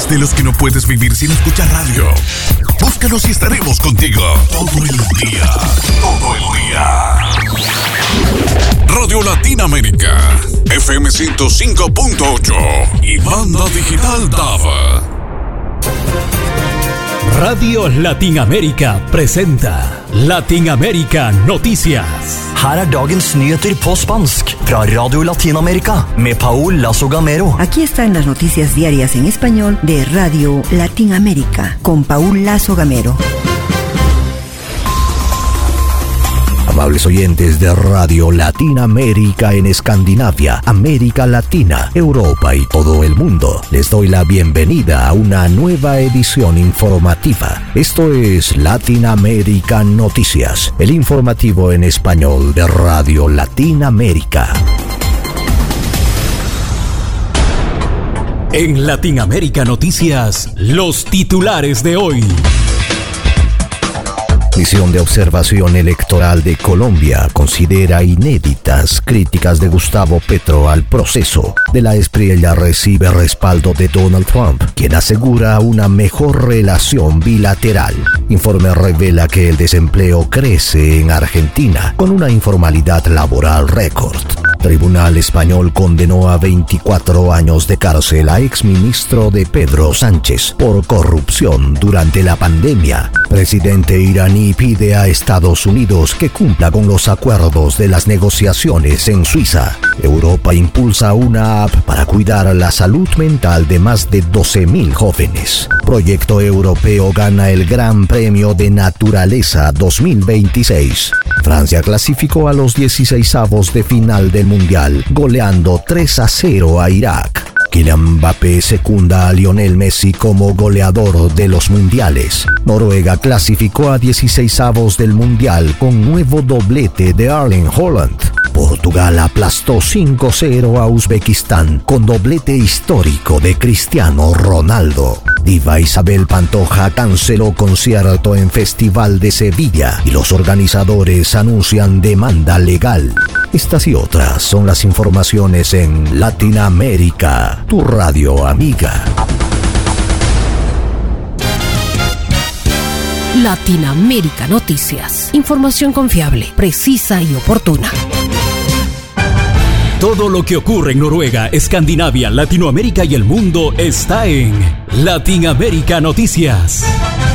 ¿Eres de los que no puedes vivir sin escuchar radio? Búscanos y estaremos contigo todo el día. Todo el día. Radio Latinoamérica, FM 105.8 y banda digital DAB. Radio Latinoamérica presenta Latinoamérica Noticias. Her er dagens nyheter på spansk fra Radio Latinoamérica med Paul Lazo Gamero. Aquí están las noticias diarias en español de Radio Latinoamérica con Paul Lazo Gamero. Amables oyentes de Radio Latinoamérica en Escandinavia, América Latina, Europa y todo el mundo, les doy la bienvenida a una nueva edición informativa. Esto es Latinoamérica Noticias, el informativo en español de Radio Latinoamérica. En Latinoamérica Noticias, los titulares de hoy. Misión de observación electoral de Colombia considera inéditas críticas de Gustavo Petro al proceso. De la Espriella recibe respaldo de Donald Trump, quien asegura una mejor relación bilateral. Informe revela que el desempleo crece en Argentina, con una informalidad laboral récord. Tribunal español condenó a 24 años de cárcel a exministro de Pedro Sánchez por corrupción durante la pandemia. Presidente iraní pide a Estados Unidos que cumpla con los acuerdos de las negociaciones en Suiza. Europa impulsa una app para cuidar la salud mental de más de 12.000 jóvenes. Proyecto europeo gana el Gran Premio de Naturaleza 2026. Francia clasificó a los 16avos de final del Mundial, goleando 3-0 a Irak. Kylian Mbappé secunda a Lionel Messi como goleador de los mundiales. Noruega clasificó a 16avos del Mundial con nuevo doblete de Erling Haaland. Portugal aplastó 5-0 a Uzbekistán con doblete histórico de Cristiano Ronaldo. Diva Isabel Pantoja canceló concierto en Festival de Sevilla y los organizadores anuncian demanda legal. Estas y otras son las informaciones en Latinoamérica, tu radio amiga. Latinoamérica Noticias. Información confiable, precisa y oportuna. Todo lo que ocurre en Noruega, Escandinavia, Latinoamérica y el mundo está en Latinoamérica Noticias.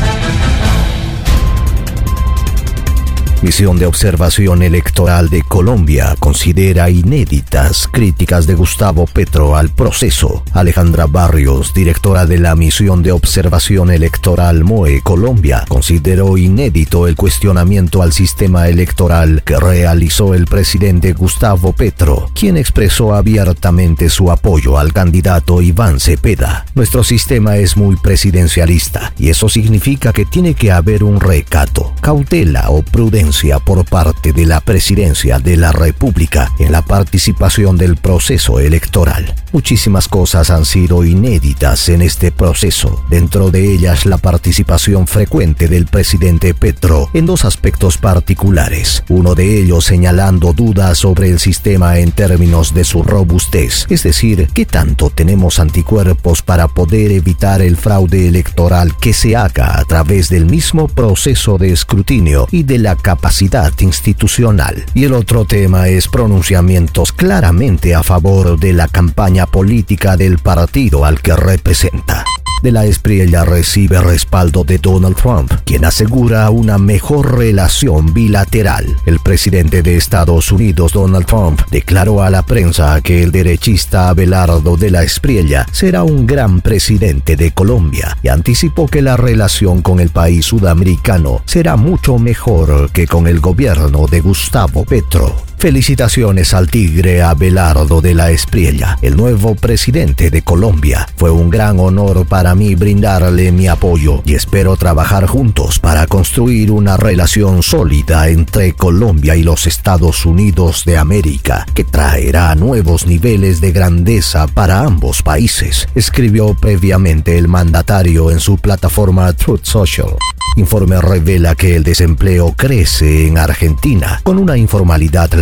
Misión de observación electoral de Colombia considera inéditas críticas de Gustavo Petro al proceso. Alejandra Barrios, directora de la Misión de Observación Electoral MOE Colombia, consideró inédito el cuestionamiento al sistema electoral que realizó el presidente Gustavo Petro, quien expresó abiertamente su apoyo al candidato Iván Cepeda. Nuestro sistema es muy presidencialista y eso significa que tiene que haber un recato, cautela o prudencia por parte de la Presidencia de la República en la participación del proceso electoral. Muchísimas cosas han sido inéditas en este proceso, dentro de ellas la participación frecuente del presidente Petro en dos aspectos particulares, uno de ellos señalando dudas sobre el sistema en términos de su robustez, es decir, qué tanto tenemos anticuerpos para poder evitar el fraude electoral que se haga a través del mismo proceso de escrutinio y de la capacidad institucional. Y el otro tema es pronunciamientos claramente a favor de la campaña política del partido al que representa. De la Espriella recibe respaldo de Donald Trump, quien asegura una mejor relación bilateral. El presidente de Estados Unidos, Donald Trump, declaró a la prensa que el derechista Abelardo de la Espriella será un gran presidente de Colombia y anticipó que la relación con el país sudamericano será mucho mejor que con el gobierno de Gustavo Petro. Felicitaciones al tigre Abelardo de la Espriella, el nuevo presidente de Colombia. Fue un gran honor para mí brindarle mi apoyo y espero trabajar juntos para construir una relación sólida entre Colombia y los Estados Unidos de América, que traerá nuevos niveles de grandeza para ambos países, escribió previamente el mandatario en su plataforma Truth Social. Informe revela que el desempleo crece en Argentina, con una informalidad laboral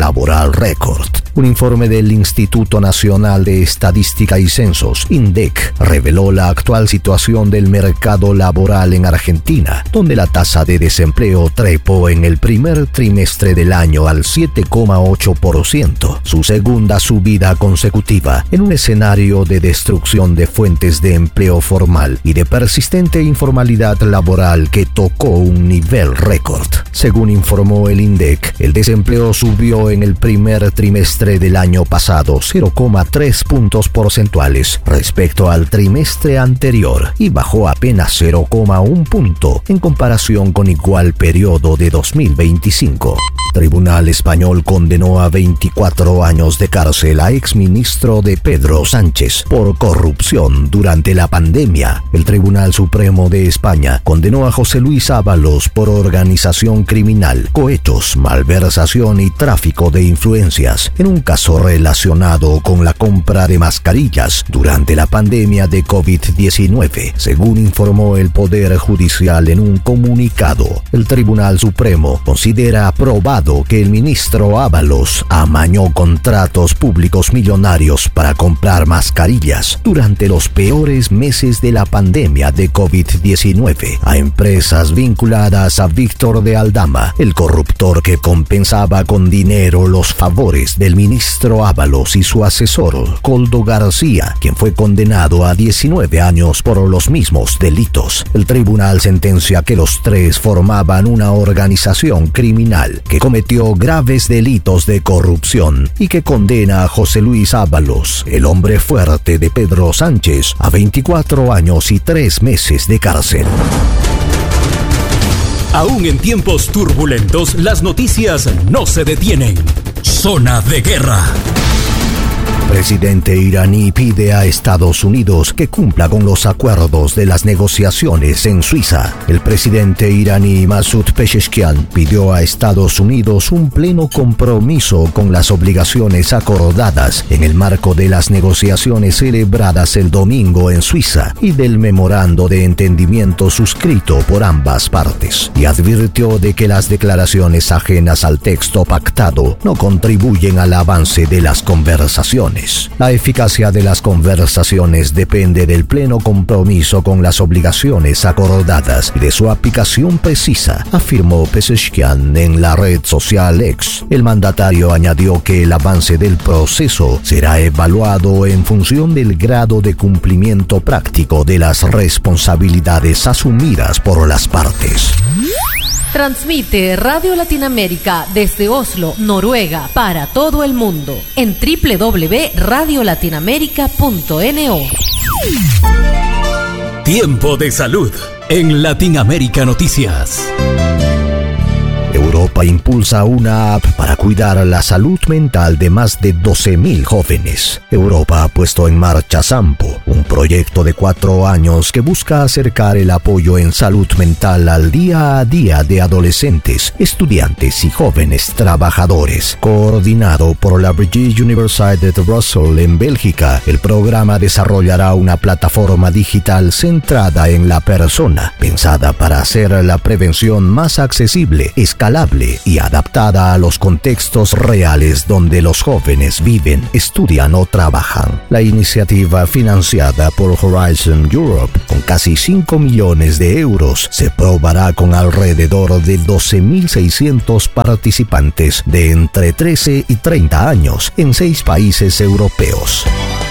laboral récord. Un informe del Instituto Nacional de Estadística y Censos, INDEC, reveló la actual situación del mercado laboral en Argentina, donde la tasa de desempleo trepó en el primer trimestre del año al 7,8%, su segunda subida consecutiva, en un escenario de destrucción de fuentes de empleo formal y de persistente informalidad laboral que tocó un nivel récord. Según informó el INDEC, el desempleo subió en el primer trimestre del año pasado 0,3 puntos porcentuales respecto al trimestre anterior y bajó apenas 0,1 punto en comparación con igual periodo de 2025. Tribunal español condenó a 24 años de cárcel a exministro de Pedro Sánchez por corrupción durante la pandemia. El Tribunal Supremo de España condenó a José Luis Ábalos por organización criminal, cohecho, malversación y tráfico de influencias en un caso relacionado con la compra de mascarillas durante la pandemia de COVID-19, según informó el Poder Judicial en un comunicado. El Tribunal Supremo considera aprobado que el ministro Ábalos amañó contratos públicos millonarios para comprar mascarillas durante los peores meses de la pandemia de COVID-19 a empresas vinculadas a Víctor de Aldama, el corruptor que compensaba con dinero los favores del ministro Ábalos y su asesor, Koldo García, quien fue condenado a 19 años por los mismos delitos. El tribunal sentencia que los tres formaban una organización criminal que cometió graves delitos de corrupción y que condena a José Luis Ábalos, el hombre fuerte de Pedro Sánchez, a 24 años y 3 meses de cárcel. Aún en tiempos turbulentos, las noticias no se detienen. Zona de guerra. Presidente iraní pide a Estados Unidos que cumpla con los acuerdos de las negociaciones en Suiza. El presidente iraní Masoud Pezeshkian pidió a Estados Unidos un pleno compromiso con las obligaciones acordadas en el marco de las negociaciones celebradas el domingo en Suiza y del memorando de entendimiento suscrito por ambas partes, y advirtió de que las declaraciones ajenas al texto pactado no contribuyen al avance de las conversaciones. La eficacia de las conversaciones depende del pleno compromiso con las obligaciones acordadas y de su aplicación precisa, afirmó Pezeshkian en la red social X. El mandatario añadió que el avance del proceso será evaluado en función del grado de cumplimiento práctico de las responsabilidades asumidas por las partes. Transmite Radio Latinoamérica desde Oslo, Noruega, para todo el mundo en www.radiolatinoamerica.no. Tiempo de salud en Latinoamérica Noticias. Europa impulsa una app para cuidar la salud mental de más de 12.000 jóvenes. Europa ha puesto en marcha Sampo, un proyecto de 4 años que busca acercar el apoyo en salud mental al día a día de adolescentes, estudiantes y jóvenes trabajadores. Coordinado por la Vrije University de Brussels en Bélgica, el programa desarrollará una plataforma digital centrada en la persona, pensada para hacer la prevención más accesible, escalable y adaptada a los contextos reales donde los jóvenes viven, estudian o trabajan. La iniciativa, financiada por Horizon Europe con casi 5 millones de euros, se probará con alrededor de 12.600 participantes de entre 13 y 30 años en 6 países europeos.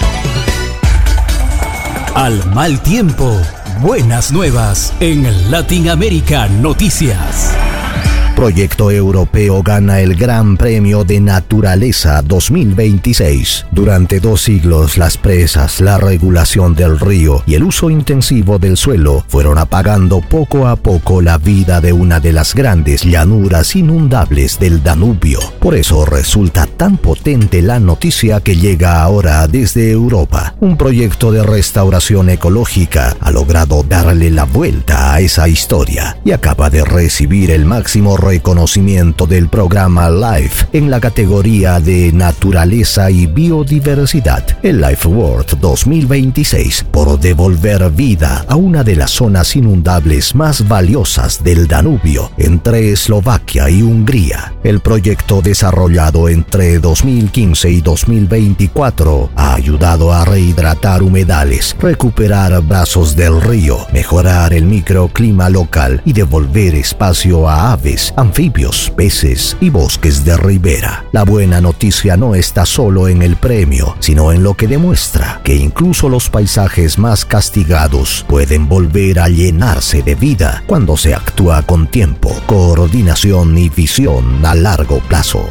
Al mal tiempo, buenas nuevas en Latinoamérica Noticias. Proyecto europeo gana el Gran Premio de Naturaleza 2026. Durante 2 siglos, las presas, la regulación del río y el uso intensivo del suelo fueron apagando poco a poco la vida de una de las grandes llanuras inundables del Danubio. Por eso resulta tan potente la noticia que llega ahora desde Europa. Un proyecto de restauración ecológica ha logrado darle la vuelta a esa historia y acaba de recibir el máximo reconocimiento del programa LIFE en la categoría de Naturaleza y Biodiversidad, el Life Award 2026, por devolver vida a una de las zonas inundables más valiosas del Danubio, entre Eslovaquia y Hungría. El proyecto desarrollado entre 2015 y 2024 ha ayudado a rehidratar humedales, recuperar brazos del río, mejorar el microclima local y devolver espacio a aves, anfibios, peces y bosques de ribera. La buena noticia no está solo en el premio, sino en lo que demuestra que incluso los paisajes más castigados pueden volver a llenarse de vida cuando se actúa con tiempo, coordinación y visión a largo plazo.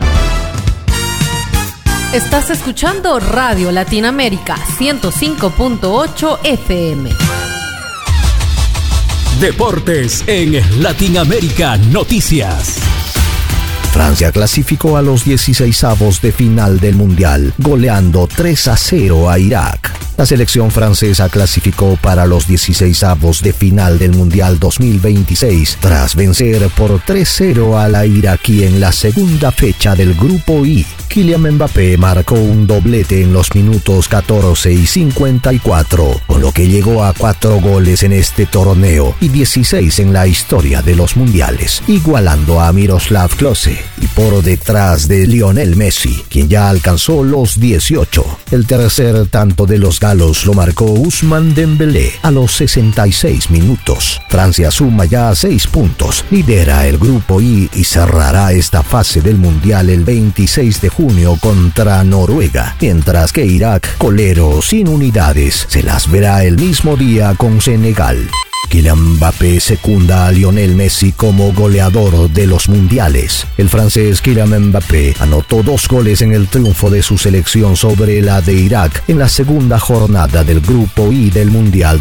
Estás escuchando Radio Latinoamérica 105.8 FM. Deportes en Latinoamérica Noticias. Francia clasificó a los 16avos de final del Mundial, goleando 3-0 a Irak. La selección francesa clasificó para los 16avos de final del Mundial 2026 tras vencer por 3-0 a la iraquí en la segunda fecha del Grupo I. Kylian Mbappé marcó un doblete en los minutos 14 y 54, con lo que llegó a 4 goles en este torneo y 16 en la historia de los mundiales, igualando a Miroslav Klose y por detrás de Lionel Messi, quien ya alcanzó los 18. El tercer tanto de los galos lo marcó Ousmane Dembélé a los 66 minutos. Francia suma ya 6 puntos, lidera el Grupo I y cerrará esta fase del Mundial el 26 de junio contra Noruega, mientras que Irak, colero sin unidades, se las verá el mismo día con Senegal. Kylian Mbappé secunda a Lionel Messi como goleador de los mundiales. El francés Kylian Mbappé anotó 2 goles en el triunfo de su selección sobre la de Irak en la segunda jornada del Grupo I del Mundial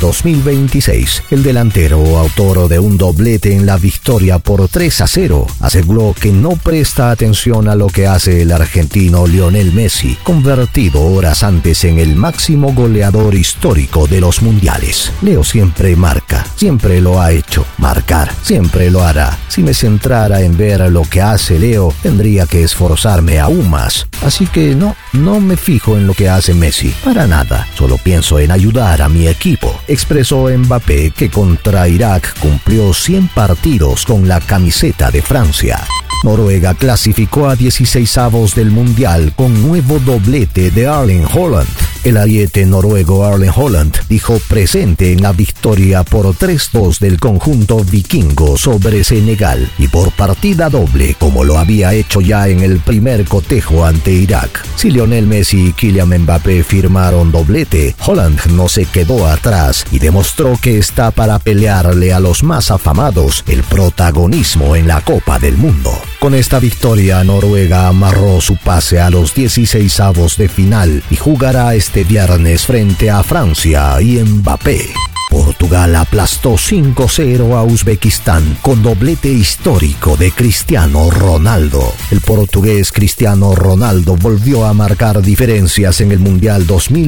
2026. El delantero, autor de un doblete en la victoria por 3-0, aseguró que no presta atención a lo que hace el argentino Lionel Messi, convertido horas antes en el máximo goleador histórico de los mundiales. Leo siempre marca. Siempre lo ha hecho. Marcar siempre lo hará. Si me centrara en ver lo que hace Leo, tendría que esforzarme aún más. Así que no me fijo en lo que hace Messi. Para nada. Solo pienso en ayudar a mi equipo. Expresó Mbappé, que contra Irak cumplió 100 partidos con la camiseta de Francia. Noruega clasificó a 16avos del Mundial con nuevo doblete de Erling Haaland. El ariete noruego Erling Haaland dijo presente en la victoria por 3-2 del conjunto vikingo sobre Senegal y por partida doble, como lo había hecho ya en el primer cotejo ante Irak. Si Lionel Messi y Kylian Mbappé firmaron doblete, Haaland no se quedó atrás y demostró que está para pelearle a los más afamados el protagonismo en la Copa del Mundo. Con esta victoria, Noruega amarró su pase a los 16avos de final y jugará este viernes frente a Francia y Mbappé. Portugal aplastó 5-0 a Uzbekistán con doblete histórico de Cristiano Ronaldo. El portugués Cristiano Ronaldo volvió a marcar diferencias en el Mundial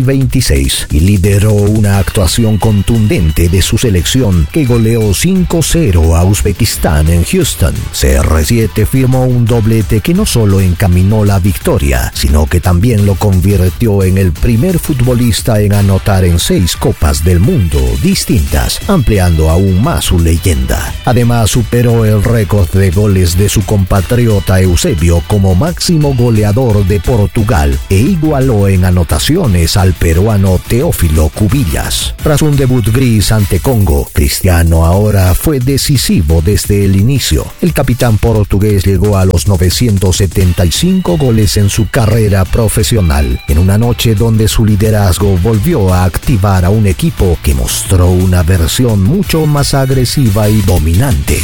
2026 y lideró una actuación contundente de su selección que goleó 5-0 a Uzbekistán en Houston. CR7 firmó un doblete que no solo encaminó la victoria, sino que también lo convirtió en el primer futbolista en anotar en 6 Copas del Mundo distintas, ampliando aún más su leyenda. Además, superó el récord de goles de su compatriota Eusebio como máximo goleador de Portugal e igualó en anotaciones al peruano Teófilo Cubillas. Tras un debut gris ante Congo, Cristiano ahora fue decisivo desde el inicio. El capitán portugués llegó a los 975 goles en su carrera profesional, en una noche donde su liderazgo volvió a activar a un equipo que mostró una versión mucho más agresiva y dominante.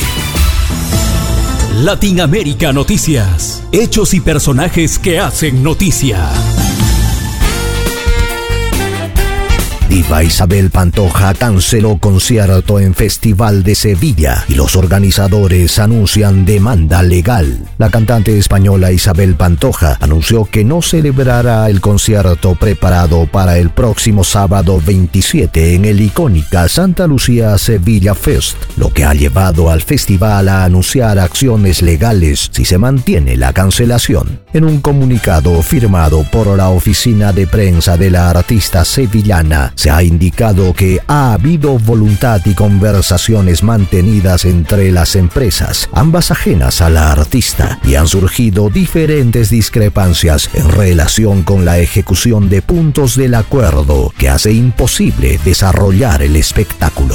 Latinoamérica Noticias. Hechos y personajes que hacen noticia. Diva Isabel Pantoja canceló concierto en Festival de Sevilla y los organizadores anuncian demanda legal. La cantante española Isabel Pantoja anunció que no celebrará el concierto preparado para el próximo sábado 27 en el icónica Santa Lucía Sevilla Fest, lo que ha llevado al festival a anunciar acciones legales si se mantiene la cancelación. En un comunicado firmado por la oficina de prensa de la artista sevillana, se ha indicado que ha habido voluntad y conversaciones mantenidas entre las empresas, ambas ajenas a la artista, y han surgido diferentes discrepancias en relación con la ejecución de puntos del acuerdo que hace imposible desarrollar el espectáculo.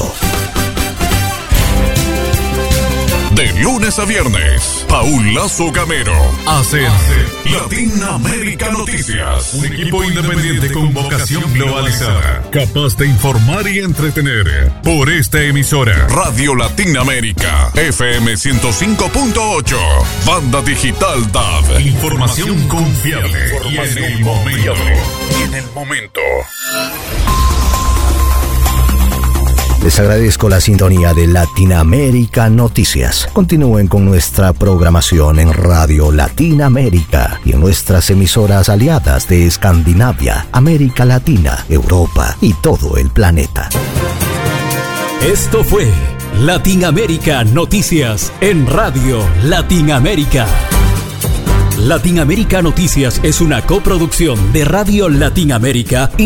De lunes a viernes, Paul Lazo Gamero hace Latinoamérica Noticias. Un equipo independiente con vocación globalizada, capaz de informar y entretener. Por esta emisora, Radio Latinoamérica, FM 105.8, Banda Digital DAB. Información confiable y en el momento. Les agradezco la sintonía de Latinoamérica Noticias. Continúen con nuestra programación en Radio Latinoamérica y en nuestras emisoras aliadas de Escandinavia, América Latina, Europa y todo el planeta. Esto fue Latinoamérica Noticias en Radio Latinoamérica. Latinoamérica Noticias es una coproducción de Radio Latinoamérica y